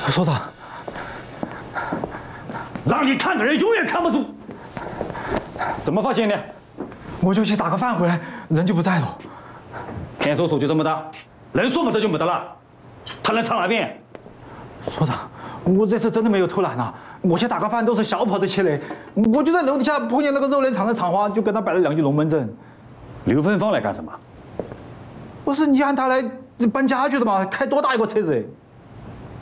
所长， 让你看的人永远看不住。怎么发现的？ 我就去打个饭回来，人就不在了。 看守所就这么大，能说没得就没得了。他能藏哪边？ 所长，我这次真的没有偷懒啊！我去打个饭都是小跑着起来，我就在楼底下碰见那个肉联厂的厂花，就跟他摆了2句龙门阵。 刘芬芳来干什么？ 不是你喊他来搬家具的吗？开多大一个车子？